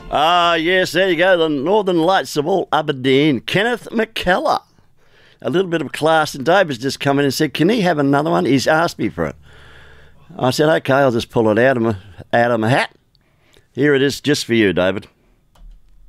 Ah, yes, there you go. The Northern Lights of all Aberdeen. Kenneth McKellar. A little bit of class. And David's just come in and said, can he have another one? He's asked me for it. I said, okay, I'll just pull it out of my hat. Here it is just for you, David.